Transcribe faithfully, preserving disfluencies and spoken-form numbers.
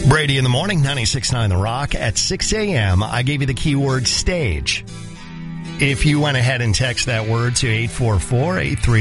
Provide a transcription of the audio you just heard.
Brady in the morning, ninety-six point nine The Rock. At six a.m., I gave you the keyword stage. If you went ahead and text that word to eight four four, eight three